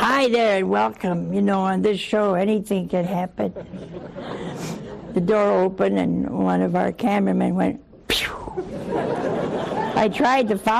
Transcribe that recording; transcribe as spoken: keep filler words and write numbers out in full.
hi there and welcome. You know, on this show, anything can happen. The door opened and one of our cameramen went, pew. I tried to follow